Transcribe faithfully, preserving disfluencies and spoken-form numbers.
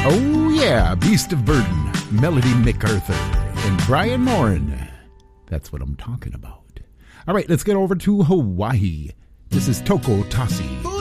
Oh yeah, Beast of Burden, Melody MacArthur, and Brian Moran. That's what I'm talking about. All right, let's get over to Hawaii. This is Toko Tasi.